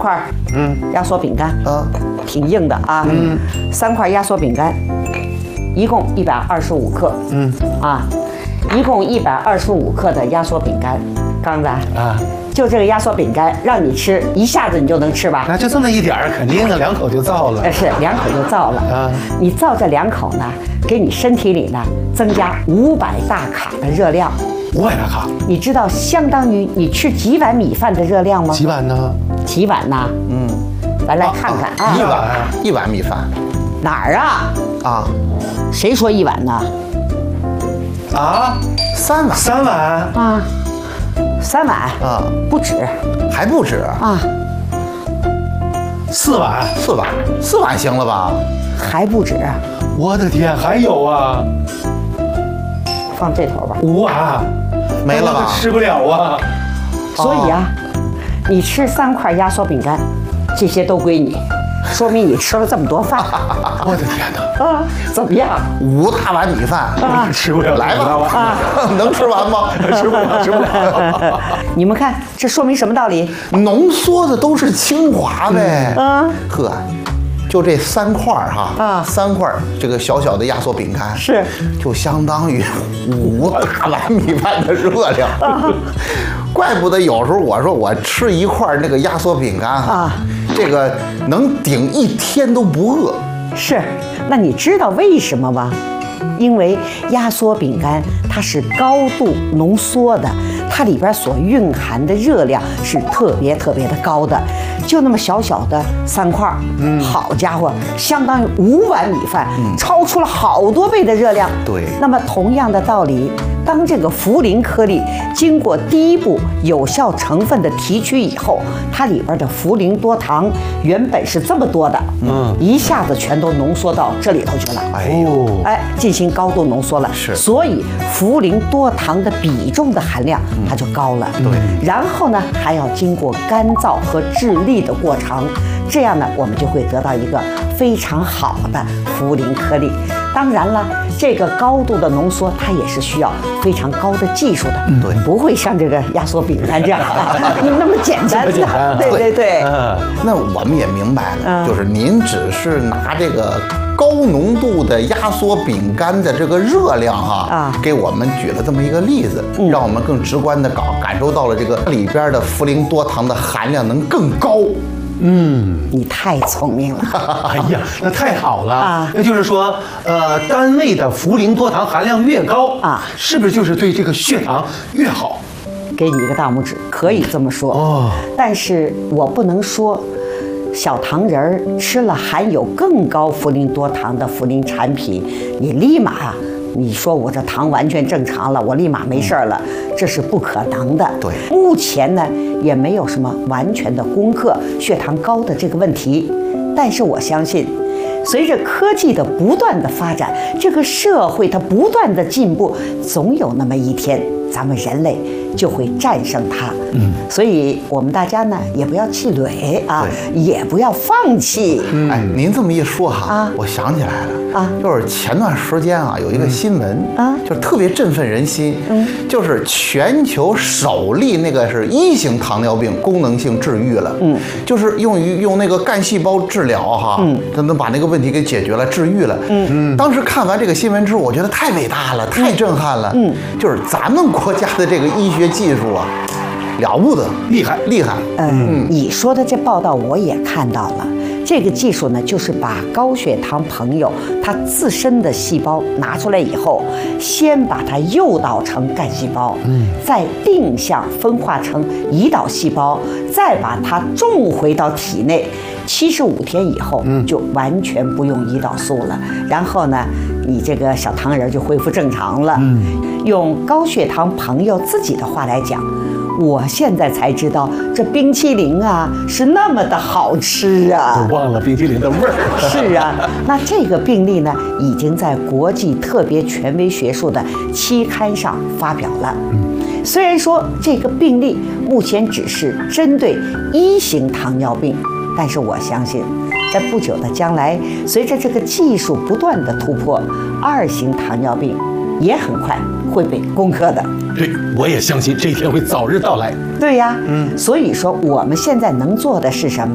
块压缩饼干，挺硬的啊。3块压缩饼干，一共125克。一共125克的压缩饼干。刚子啊，就这个压缩饼干，让你吃，一下子你就能吃吧？ 那就这么一点儿，肯定的，2口就造了。 是2口就造了啊！你造这2口呢，给你身体里呢增加500大卡的热量。 500大卡， 你知道相当于你吃几碗米饭的热量吗？ 几碗呢？ 几碗呢？咱来看看啊。 一碗米饭。 哪儿啊？ 啊？ 谁说1碗呢？ 啊 ？3碗。 3碗啊？3碗啊？不止， 还不止啊 ？4碗 ，4碗行了吧？ 还不止。 我的天，还有啊！ 放这头吧。 5碗， 没了吧？ 吃不了啊！ 所以啊，你吃3块压缩饼干，这些都归你，说明你吃了这么多饭。 我的天哪！ 啊，怎么样 ？5大碗米饭啊，吃不了， 来吧，能吃完吗？ 吃不了，吃不了。 你们看，这说明什么道理？ 浓缩的都是清华呗。呵。就这3块哈，3块这个小小的压缩饼干是， 就相当于5大碗米饭的热量。怪不得有时候我说我吃1块那个压缩饼干这个能顶1天都不饿。 是，那你知道为什么吗？因为压缩饼干它是高度浓缩的，它里边所蕴含的热量是特别的高的。就那么小小的3块，好家伙，相当于5碗米饭，超出了好多倍的热量。 对。 那么同样的道理，当这个茯苓颗粒经过第一步有效成分的提取以后，它里边的茯苓多糖原本是这么多的，一下子全都浓缩到这里头去了。进行高度浓缩了。 是。 所以茯苓多糖的比重的含量它就高了。 对。 然后呢，还要经过干燥和制粒的过程，这样呢，我们就会得到一个非常好的茯苓颗粒。当然了，这个高度的浓缩，它也是需要非常高的技术的， 对， 不会像这个压缩饼干这样那么简单的。对。 那我们也明白了，就是您只是拿这个高浓度的压缩饼干的这个热量给我们举了这么一个例子，让我们更直观的感受到了这个里边的茯苓多糖的含量能更高。 你太聪明了。 哎呀，那太好了那就是说，单位的茯苓多糖含量越高是不是就是对这个血糖越好？ 给你一个大拇指，可以这么说。但是我不能说小糖人儿吃了含有更高茯苓多糖的茯苓产品，你立马你说我这糖完全正常了，我立马没事了，这是不可能的。 对， 目前呢也没有什么完全的攻克血糖高的这个问题，但是我相信，随着科技的不断的发展，这个社会它不断的进步，总有那么一天，咱们人类就会战胜它。所以我们大家呢也不要气馁也不要放弃。 您这么一说我想起来了就是前段时间有一个新闻就是特别振奋人心，就是全球首例那个是1型糖尿病功能性治愈了，就是用那个干细胞治疗它能把那个问题给解决了，治愈了。当时看完这个新闻之后，我觉得太伟大了，太震撼了。就是咱们国家的这个医学技术了不得，厉害。 你说的这报道我也看到了。这个技术呢，就是把高血糖朋友他自身的细胞拿出来以后，先把它诱导成干细胞，再定向分化成胰岛细胞，再把它种回到体内。75天以后，就完全不用胰岛素了。然后呢，你这个小糖人就恢复正常了。用高血糖朋友自己的话来讲，我现在才知道这冰淇淋是那么的好吃我忘了冰淇淋的味儿。 是那这个病例呢，已经在国际特别权威学术的期刊上发表了。虽然说这个病例目前只是针对1型糖尿病，但是我相信，在不久的将来，随着这个技术不断的突破，2型糖尿病也很快会被攻克的。 对，我也相信这一天会早日到来。 对呀，所以说我们现在能做的是什么